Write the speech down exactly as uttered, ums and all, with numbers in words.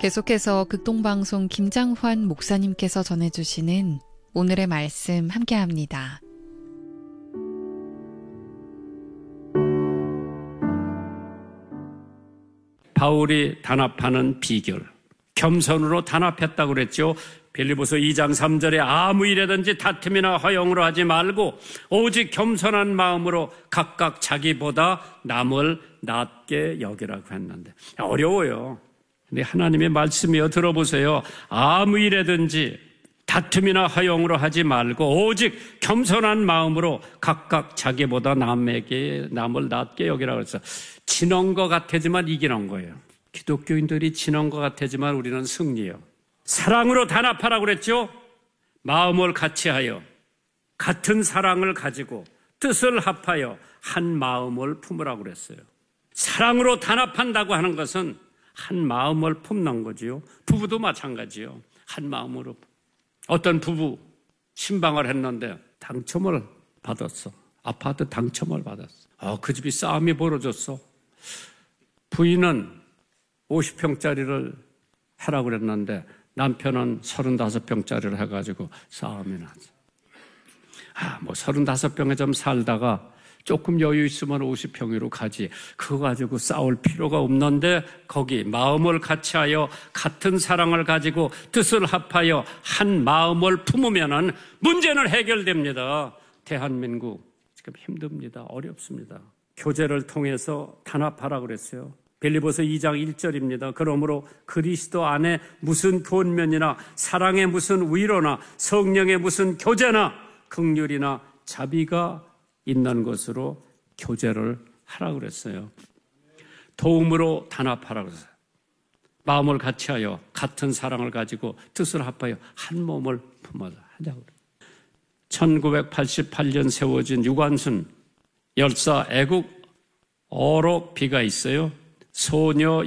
계속해서 극동방송 김장환 목사님께서 전해주시는 오늘의 말씀 함께합니다. 바울이 단합하는 비결, 겸손으로 단합했다고 그랬죠. 빌립보서 이 장 삼 절에 아무 일에든지 다툼이나 허용으로 하지 말고 오직 겸손한 마음으로 각각 자기보다 남을 낮게 여기라고 했는데 어려워요. 근데 하나님의 말씀이요, 들어보세요. 아무 일에든지 다툼이나 허용으로 하지 말고 오직 겸손한 마음으로 각각 자기보다 남에게 남을 낮게 여기라고 해서 지는 것 같아지만 이기는 거예요. 기독교인들이 지는 것 같아지만 우리는 승리예요. 사랑으로 단합하라고 그랬죠. 마음을 같이하여 같은 사랑을 가지고 뜻을 합하여 한 마음을 품으라고 그랬어요. 사랑으로 단합한다고 하는 것은 한 마음을 품는 거지요. 부부도 마찬가지요. 한 마음으로. 어떤 부부 신방을 했는데 당첨을 받았어. 아파트 당첨을 받았어. 어, 그 집이 싸움이 벌어졌어. 부인은 오십 평짜리를 하라고 그랬는데 남편은 서른다섯 평짜리를 해가지고 싸움이 났어. 아, 뭐 서른다섯 평에 좀 살다가 조금 여유 있으면 오십 평으로 가지. 그거 가지고 싸울 필요가 없는데 거기 마음을 같이하여 같은 사랑을 가지고 뜻을 합하여 한 마음을 품으면은 문제는 해결됩니다. 대한민국 지금 힘듭니다. 어렵습니다. 교제를 통해서 단합하라고 그랬어요. 빌립보서 이 장 일 절입니다. 그러므로 그리스도 안에 무슨 권면이나 사랑의 무슨 위로나 성령의 무슨 교제나 긍휼이나 자비가 있는 것으로 교제를 하라고 그랬어요. 도움으로 단합하라고 그랬어요. 마음을 같이하여 같은 사랑을 가지고 뜻을 합하여 한 몸을 품어서 하자고 그래요. 천구백팔십팔 년 세워진 유관순 열사 애국 어록 비가 있어요. 소녀